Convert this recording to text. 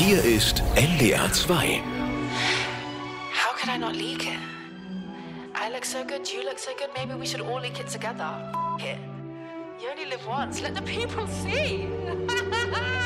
Hier ist NDR 2. How could I not leak it? I look so good, you look so good, maybe we should all leak it together. Here. You only live once, let the people see.